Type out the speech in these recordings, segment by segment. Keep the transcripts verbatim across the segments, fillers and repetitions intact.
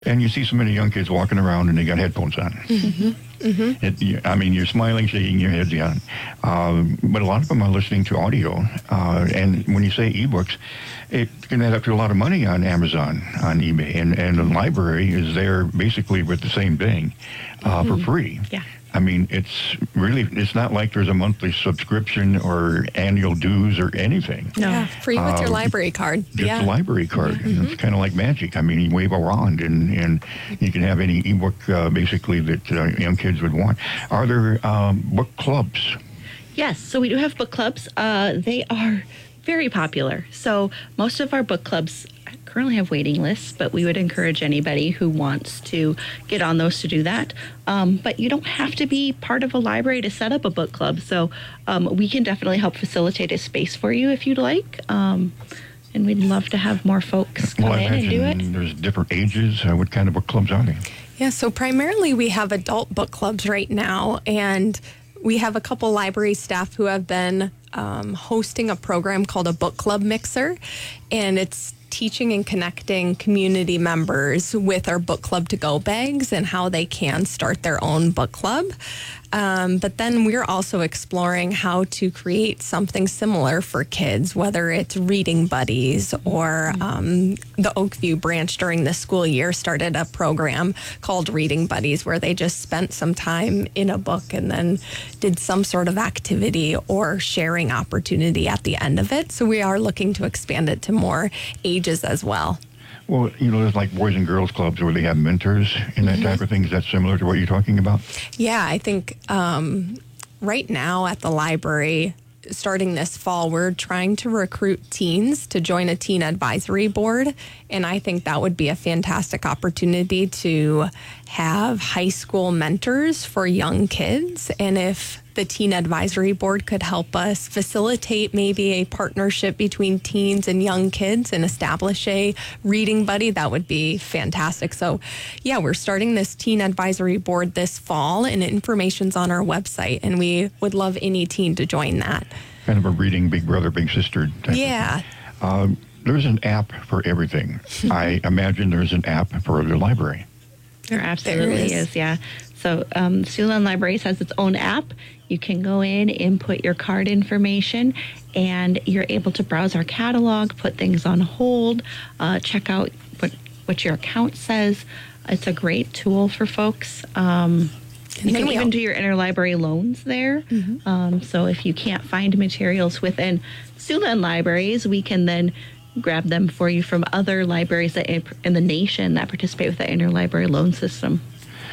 And you see so many young kids walking around and they got headphones on. Mm-hmm. Mm-hmm. It, I mean, you're smiling, shaking your head, yeah. Um, but a lot of them are listening to audio. Uh, and when you say ebooks, it can add up to a lot of money on Amazon, on eBay. And, and the library is there basically with the same thing uh, mm-hmm. for free. Yeah. I mean, it's really, it's not like there's a monthly subscription or annual dues or anything. No, yeah, free with um, your library card. Just yeah. a library card. Mm-hmm. It's kind of like magic. I mean, you wave a wand and, and you can have any ebook uh, basically that uh, young kids would want. Are there um, book clubs? Yes, so we do have book clubs. Uh, they are very popular. So most of our book clubs currently have waiting lists, but we would encourage anybody who wants to get on those to do that. Um, but you don't have to be part of a library to set up a book club. So um, we can definitely help facilitate a space for you if you'd like. Um, and we'd love to have more folks come well, I in and do it. There's different ages. Uh, what kind of book clubs are they? Yeah, so primarily we have adult book clubs right now, and we have a couple library staff who have been um, hosting a program called a book club mixer, and it's teaching and connecting community members with our book club to go bags and how they can start their own book club. Um, but then we're also exploring how to create something similar for kids, whether it's reading buddies or um, the Oakview branch during the school year started a program called Reading Buddies, where they just spent some time in a book and then did some sort of activity or sharing opportunity at the end of it. So we are looking to expand it to more ages as well. Well, you know, there's like boys and girls clubs where they have mentors and that mm-hmm. type of thing. Is that similar to what you're talking about? Yeah, I think um, right now at the library, starting this fall, we're trying to recruit teens to join a teen advisory board. And I think that would be a fantastic opportunity to have high school mentors for young kids. And if the teen advisory board could help us facilitate maybe a partnership between teens and young kids and establish a reading buddy, that would be fantastic. So yeah, we're starting this teen advisory board this fall, and information's on our website, and we would love any teen to join that. Kind of a reading big brother, big sister type yeah. of um, there's an app for everything. I imagine there's an app for the library. There absolutely there is. is, yeah. So um, Siouxland Libraries has its own app. You can go in, input your card information, and you're able to browse our catalog, put things on hold, uh, check out what, what your account says. It's a great tool for folks. Um, you can even do your interlibrary loans there. Mm-hmm. Um, so if you can't find materials within Siouxland Libraries, we can then grab them for you from other libraries that in the nation that participate with the interlibrary loan system.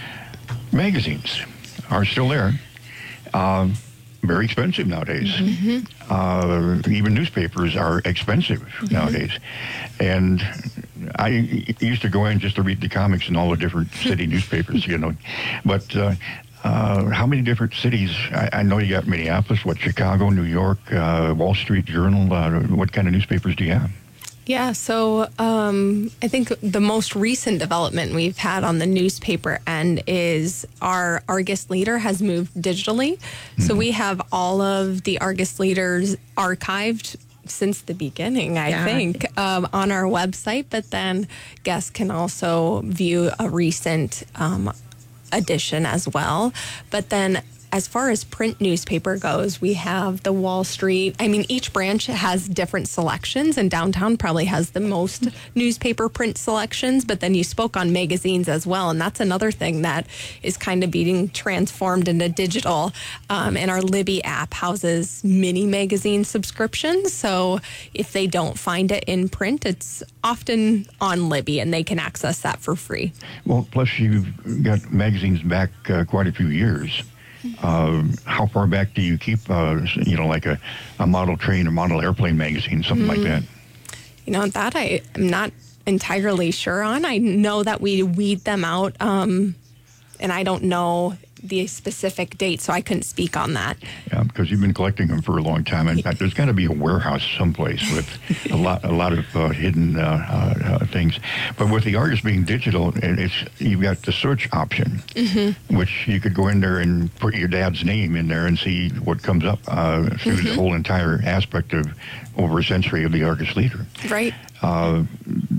Magazines are still there. Um, very expensive nowadays. Mm-hmm. Uh, even newspapers are expensive mm-hmm. nowadays. And I used to go in just to read the comics in all the different city newspapers, you know. But uh, uh, how many different cities? I, I know you got Minneapolis, what, Chicago, New York, uh, Wall Street Journal. Uh, what kind of newspapers do you have? Yeah, so um, I think the most recent development we've had on the newspaper end is our Argus Leader has moved digitally. Mm-hmm. So we have all of the Argus Leaders archived since the beginning, I yeah. think, um, on our website. But then guests can also view a recent um, edition as well. But then as far as print newspaper goes, we have the Wall Street. I mean, each branch has different selections, and downtown probably has the most newspaper print selections. But then you spoke on magazines as well, and that's another thing that is kind of being transformed into digital. Um, and our Libby app houses mini magazine subscriptions. So if they don't find it in print, it's often on Libby, and they can access that for free. Well, plus you've got magazines back uh, quite a few years. Uh, how far back do you keep, uh, you know, like a, a model train or model airplane magazine, something mm-hmm. like that? You know, that I am not entirely sure on. I know that we weed them out, um, and I don't know the specific date, so I couldn't speak on that. Yeah, because you've been collecting them for a long time. In fact, there's got to be a warehouse someplace with a lot, a lot of uh, hidden uh, uh, things. But with the Argus being digital, it's you've got the search option, mm-hmm. which you could go in there and put your dad's name in there and see what comes up uh, through mm-hmm. the whole entire aspect of over a century of the Argus Leader. Right. Uh,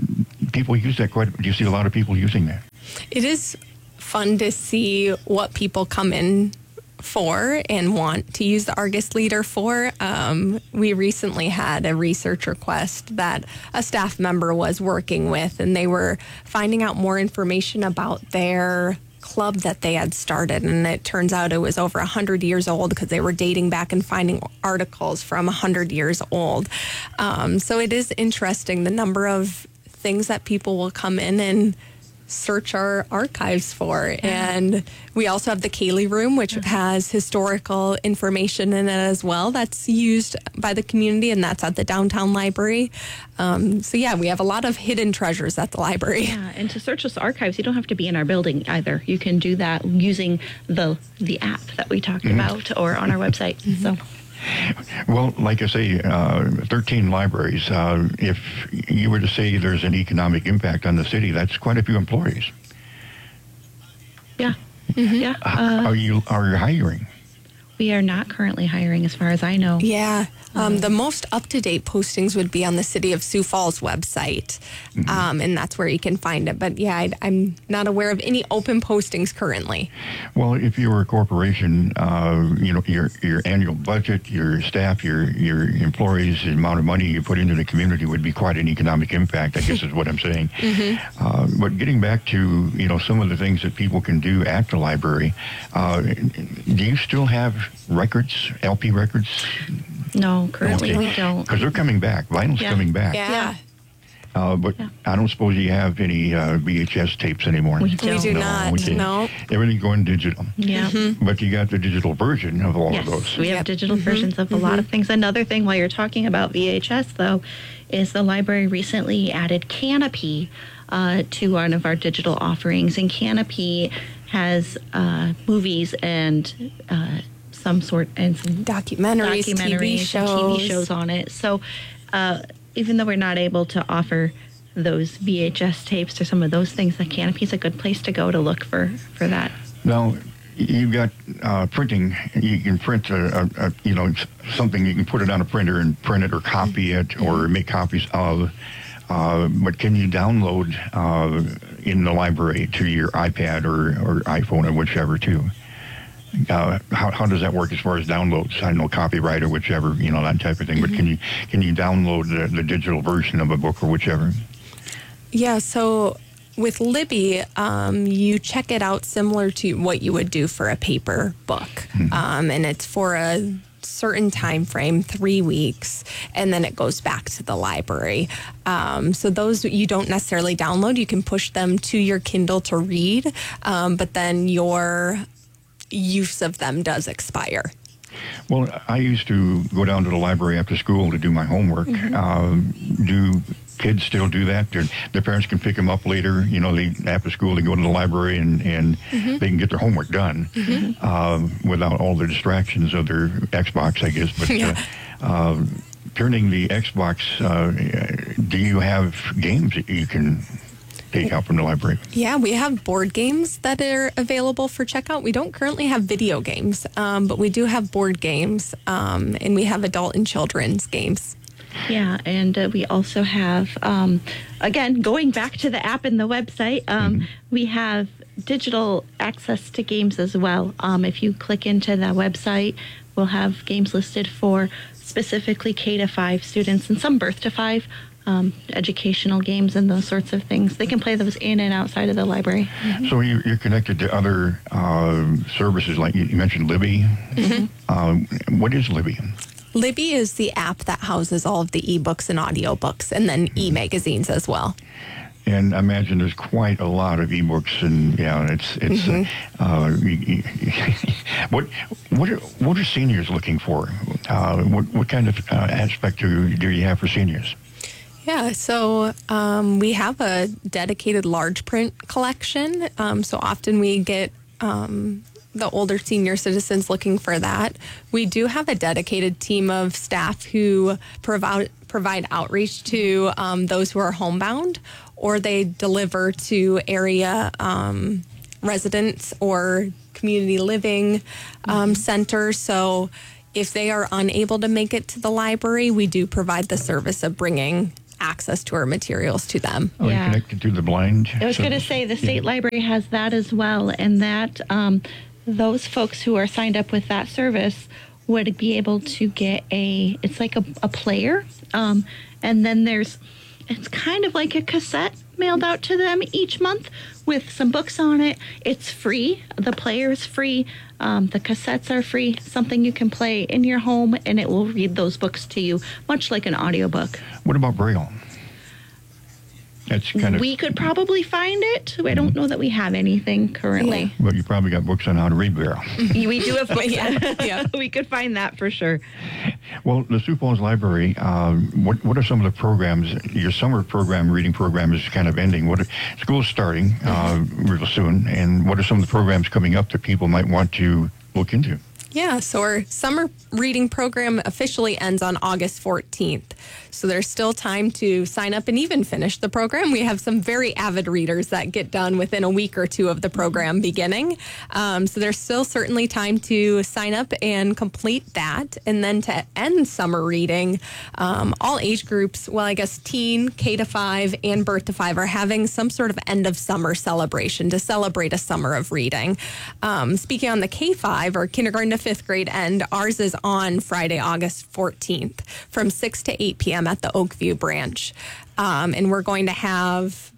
people use that quite. Do you see a lot of people using that? It is fun to see what people come in for and want to use the Argus Leader for. Um, we recently had a research request that a staff member was working with, and they were finding out more information about their club that they had started, and it turns out it was over one hundred years old because they were dating back and finding articles from one hundred years old. Um, so it is interesting the number of things that people will come in and search our archives for. And we also have the Kaylee Room, which has historical information in it as well that's used by the community, and that's at the downtown library. Um, so yeah, we have a lot of hidden treasures at the library. Yeah, and to search those archives, you don't have to be in our building either. You can do that using the the app that we talked mm-hmm. about or on our website. Mm-hmm. So. Well, like I say, uh, thirteen libraries. Uh, if you were to say there's an economic impact on the city, that's quite a few employees. Yeah. Mm-hmm. Yeah. Uh, are you are you hiring? We are not currently hiring, as far as I know. Yeah. Um, the most up-to-date postings would be on the City of Sioux Falls website, mm-hmm. um, and that's where you can find it. But yeah, I, I'm not aware of any open postings currently. Well, if you were a corporation, uh, you know, your your annual budget, your staff, your your employees, the amount of money you put into the community would be quite an economic impact, I guess is what I'm saying. Mm-hmm. Uh, but getting back to, you know, some of the things that people can do at the library, uh, do you still have records, L P records? No, currently okay. we don't. Because they're coming back. Vinyl's yeah. coming back. Yeah. yeah. Uh, but yeah. I don't suppose you have any uh, V H S tapes anymore. We don't. We do no, not. Okay. No. Everything's going digital. Yeah. Mm-hmm. But you got the digital version of all yes, of those. We have yep. digital mm-hmm. versions of a mm-hmm. lot of things. Another thing while you're talking about V H S, though, is the library recently added Canopy uh, to one of our digital offerings. And Canopy has uh, movies and uh, some sort and some documentaries, documentaries T V shows. and T V shows on it. So uh, even though we're not able to offer those V H S tapes or some of those things, the Canopy is a good place to go to look for, for that. Now, you've got uh, printing. You can print, a, a, a, you know, something. You can put it on a printer and print it or copy it or make copies of. Uh, but can you download uh, in the library to your iPad or, or iPhone or whichever, too? Uh, how, how does that work as far as downloads? I don't know, copyright or whichever, you know, that type of thing. Mm-hmm. But can you can you download the, the digital version of a book or whichever? Yeah, so with Libby, um, you check it out similar to what you would do for a paper book. Mm-hmm. Um, and it's for a certain time frame, three weeks, and then it goes back to the library. Um, so those you don't necessarily download. You can push them to your Kindle to read, um, but then your use of them does expire. Well, I used to go down to the library after school to do my homework. Mm-hmm. Uh, do kids still do that? Their, their parents can pick them up later. You know, they after school they go to the library and, and mm-hmm. they can get their homework done mm-hmm. um, without all the distractions of their Xbox, I guess. But yeah. uh, uh, turning the Xbox, uh, do you have games that you can take out from the library? Yeah, we have board games that are available for checkout. We don't currently have video games, um, but we do have board games, um, and we have adult and children's games. Yeah, and uh, we also have, um, again, going back to the app and the website, um, mm-hmm. we have digital access to games as well. Um, if you click into the website, we'll have games listed for specifically K to five students and some birth to five. Um, educational games and those sorts of things. They can play those in and outside of the library. Mm-hmm. So you, you're connected to other uh, services, like you, you mentioned Libby. Mm-hmm. Um, what is Libby? Libby is the app that houses all of the ebooks and audiobooks, and then e-magazines as well. And I imagine there's quite a lot of ebooks, and yeah, it's it's. Mm-hmm. uh, you, you, what what are what are seniors looking for? Uh, what what kind of uh, aspect do do you have for seniors? Yeah, so um, we have a dedicated large print collection. Um, so often we get um, the older senior citizens looking for that. We do have a dedicated team of staff who provide provide outreach to um, those who are homebound, or they deliver to area um, residents or community living um, centers. So if they are unable to make it to the library, we do provide the service of bringing access to our materials to them. Are Yeah. you connected to the blind? I was going to say the state library has that as well, and that um, those folks who are signed up with that service would be able to get a, it's like a, a player, um, and then there's, it's kind of like a cassette mailed out to them each month with some books on it. It's free. The player is free. Um, the cassettes are free, something you can play in your home, and it will read those books to you, much like an audiobook. What about Braille? That's kind of. We could probably find it. I don't know that we have anything currently. Well, you probably got books on how to read Braille. We do have books. Yeah, yeah. We could find that for sure. Well, the Sioux Falls Library, um, what what are some of the programs? Your summer program, reading program, is kind of ending. What school's starting uh, real soon, and what are some of the programs coming up that people might want to look into? Yeah, so our summer reading program officially ends on August fourteenth. So there's still time to sign up and even finish the program. We have some very avid readers that get done within a week or two of the program beginning. Um, so there's still certainly time to sign up and complete that. And then to end summer reading, um, all age groups, well, I guess teen, K to five, and birth to five are having some sort of end of summer celebration to celebrate a summer of reading. Um, speaking on the K five or kindergarten to fifth grade end, ours is on Friday, August fourteenth from six to eight p.m. at the Oakview branch. Um, and we're going to have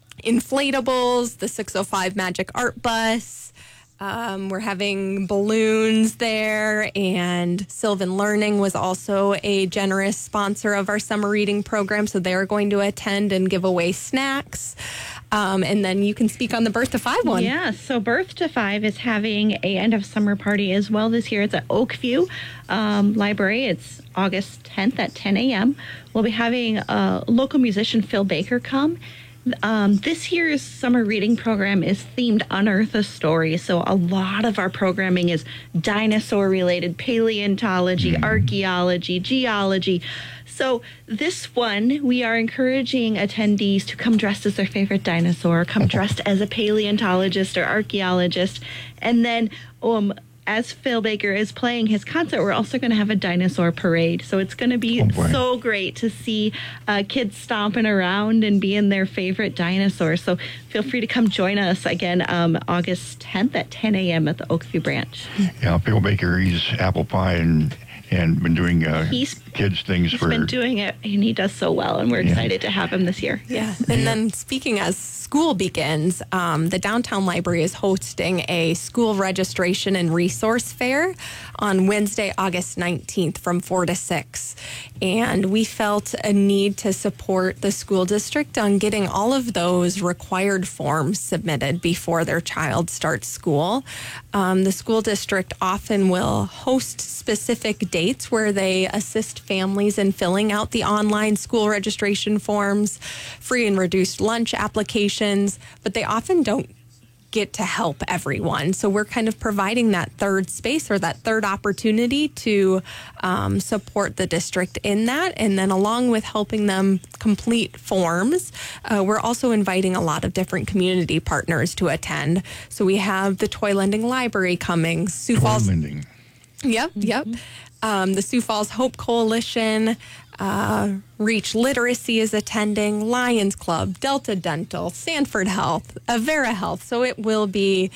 inflatables, the six oh five Magic Art Bus. Um, we're having balloons there, and Sylvan Learning was also a generous sponsor of our summer reading program, so they're going to attend and give away snacks. Um, and then you can speak on the Birth to Five one. Yeah, so Birth to Five is having a end of summer party as well this year. It's at Oakview um, Library. It's August tenth at ten a.m. We'll be having a local musician, Phil Baker, come. Um, this year's summer reading program is themed Unearth a Story. So a lot of our programming is dinosaur related, paleontology, archaeology, geology. So this one, we are encouraging attendees to come dressed as their favorite dinosaur, come dressed as a paleontologist or archaeologist. And then um, as Phil Baker is playing his concert, we're also going to have a dinosaur parade. So it's going to be Oh, boy. so great to see uh, kids stomping around and being their favorite dinosaur. So feel free to come join us again um, August tenth at ten a.m. at the Oakview branch. Yeah, Phil Baker, he's apple pie and and been doing uh, He's- kids things He's for. been doing it, and he does so well, and we're Yeah. excited to have him this year. Yeah. And then speaking as school begins, um, the Downtown Library is hosting a school registration and resource fair on Wednesday, August nineteenth from four to six. And we felt a need to support the school district on getting all of those required forms submitted before their child starts school. Um, the school district often will host specific dates where they assist families in filling out the online school registration forms, free and reduced lunch applications, but they often don't get to help everyone. So we're kind of providing that third space or that third opportunity to um, support the district in that. And then along with helping them complete forms, uh, we're also inviting a lot of different community partners to attend. So we have the Toy Lending Library coming, Sioux Falls. Lending. Yep, yep. Um, the Sioux Falls Hope Coalition, uh, Reach Literacy is attending, Lions Club, Delta Dental, Sanford Health, Avera Health. So it will be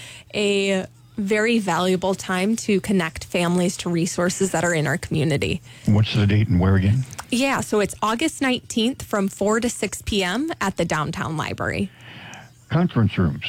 a very valuable time to connect families to resources that are in our community. What's the date and where again? Yeah, so it's August nineteenth from four to six p.m. at the Downtown Library. Conference rooms.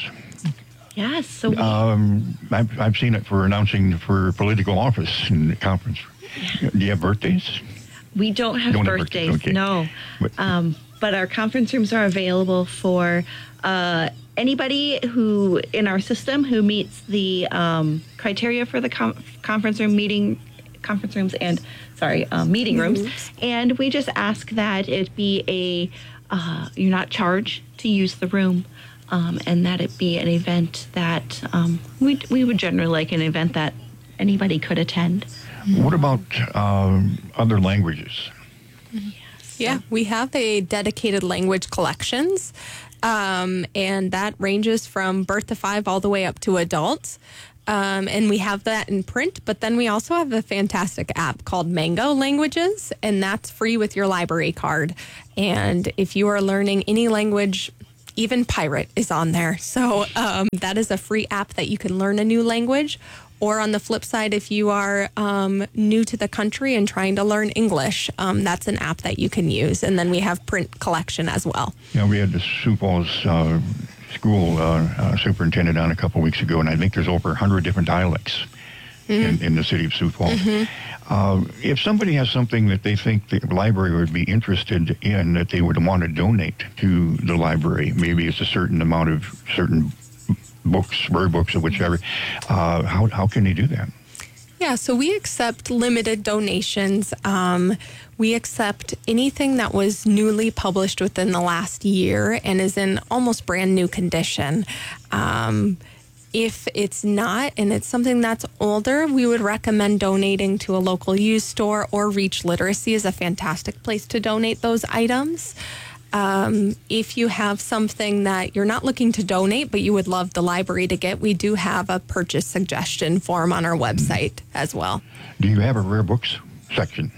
Yes. So we, Um, I've, I've seen it for announcing for political office in the conference. Do you have birthdays? we don't have don't have birthdays, birthdays, okay. no. But- Um, but our conference rooms are available for uh, anybody who in our system who meets the um, criteria for the com- conference room meeting, conference rooms and sorry, um, meeting rooms. And we just ask that it be a uh, you're not charged to use the room. Um, and that it be an event that um, we we would generally like an event that anybody could attend. What about um, other languages? Yeah, we have a dedicated language collections, um, and that ranges from birth to five all the way up to adults. Um, and we have that in print, but then we also have a fantastic app called Mango Languages, and that's free with your library card. And if you are learning any language, even pirate is on there. So um, that is a free app that you can learn a new language. Or on the flip side, if you are um, new to the country and trying to learn English, um, that's an app that you can use. And then we have print collection as well. Yeah, we had the Sioux Falls uh, school uh, uh, superintendent on a couple weeks ago, and I think there's over one hundred different dialects mm-hmm. in, in the city of Sioux Falls. Mm-hmm. Uh, if somebody has something that they think the library would be interested in, that they would want to donate to the library, maybe it's a certain amount of certain books, rare books, or whichever, uh, how, how can they do that? Yeah, so we accept limited donations. Um, we accept anything that was newly published within the last year and is in almost brand new condition. Um, if it's not, and it's something that's older, we would recommend donating to a local used store, or Reach Literacy is a fantastic place to donate those items. Um, if you have something that you're not looking to donate, but you would love the library to get, we do have a purchase suggestion form on our website as well. Do you have a rare books section?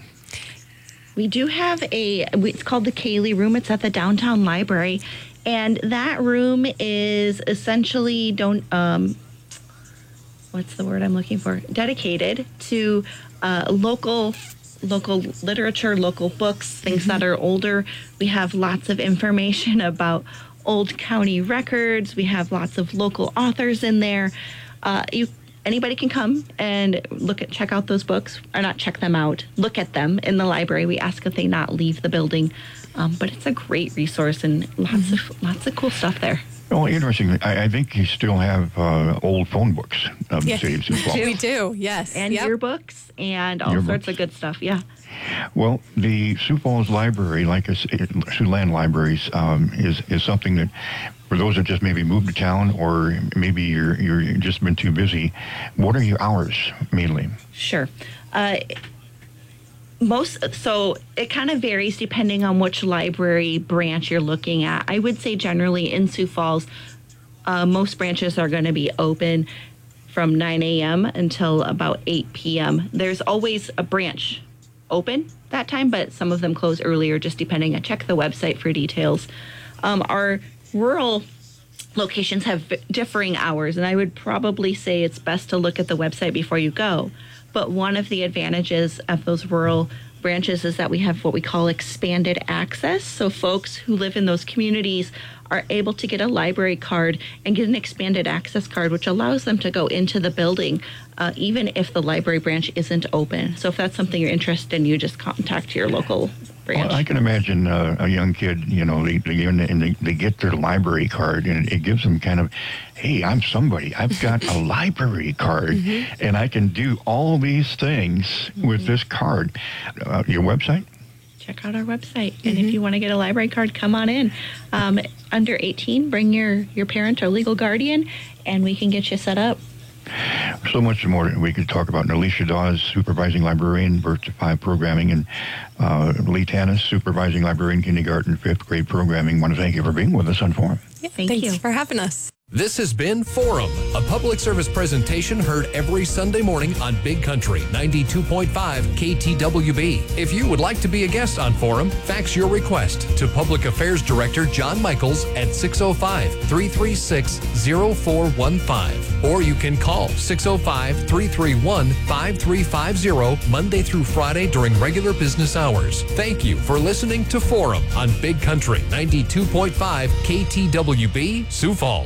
We do have a, it's called the Kaylee Room. It's at the downtown library. And that room is essentially, don't, um, what's the word I'm looking for? Dedicated to uh, local local literature, local books, things mm-hmm. that are older. We have lots of information about old county records. We have lots of local authors in there. Uh, you anybody can come and look at, check out those books, or not check them out, look at them in the library. We ask that they not leave the building, um, but it's a great resource and lots mm-hmm. of lots of cool stuff there. Well, interesting. I, I think you still have uh, old phone books of yes. the city of Sioux Falls. We do, yes. And yep. yearbooks and all yearbooks. sorts of good stuff, yeah. Well, the Sioux Falls Library, like a, Siouxland Libraries, um, is is something that, for those that just maybe moved to town, or maybe you're you're just been too busy, what are your hours mainly? Sure. Uh, most so it kind of varies depending on which library branch you're looking at. I would say generally in Sioux Falls, uh, most branches are going to be open from nine a.m. until about eight p.m. There's always a branch open that time, but some of them close earlier, just depending. I check the website for details. Um, our rural locations have differing hours, and I would probably say it's best to look at the website before you go. But one of the advantages of those rural branches is that we have what we call expanded access. So folks who live in those communities are able to get a library card and get an expanded access card, which allows them to go into the building, uh, even if the library branch isn't open. So if that's something you're interested in, you just contact your local branch. Well, I can imagine uh, a young kid, you know, they, they, and they, they get their library card, and it gives them kind of, hey, I'm somebody. I've got a library card, mm-hmm. and I can do all these things mm-hmm. with this card. Uh, your website? Check out our website. Mm-hmm. And if you want to get a library card, come on in. Um, under eighteen, bring your, your parent or legal guardian, and we can get you set up. So much more we could talk about. Alicia Dawes, supervising librarian, birth to five programming, and uh, Lee Tanis, supervising librarian, kindergarten, fifth grade programming. I want to thank you for being with us on Forum. Yeah, Thank thanks you. for having us. This has been Forum, a public service presentation heard every Sunday morning on Big Country ninety-two point five K T W B. If you would like to be a guest on Forum, fax your request to Public Affairs Director John Michaels at six oh five, three three six, oh four one five. Or you can call six oh five, three three one, five three five oh Monday through Friday during regular business hours. Thank you for listening to Forum on Big Country ninety-two point five K T W B, Sioux Falls.